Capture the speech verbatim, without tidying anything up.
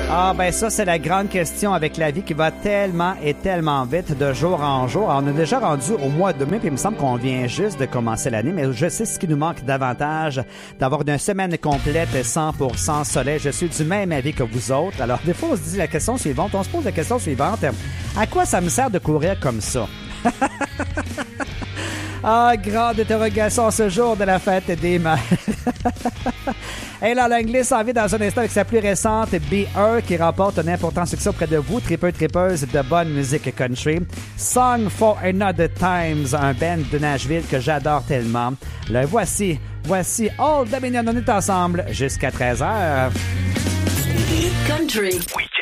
Ah ben ça, c'est la grande question avec la vie qui va tellement et tellement vite de jour en jour. Alors, on est déjà rendu au mois de mai, puis il me semble qu'on vient juste de commencer l'année, mais je sais ce qui nous manque davantage, d'avoir une semaine complète cent pour cent soleil. Je suis du même avis que vous autres. Alors des fois, on se dit la question suivante, on se pose la question suivante, à quoi ça me sert de courir comme ça? Ah, grande interrogation ce jour de la fête des mères. Et là, l'anglais s'en vient dans un instant avec sa plus récente B un qui remporte un important succès auprès de vous, tripeux tripeuses de bonne musique country. Song for Another Times, un band de Nashville que j'adore tellement. Le voici, voici Old Dominion. On est ensemble jusqu'à treize heures. Country.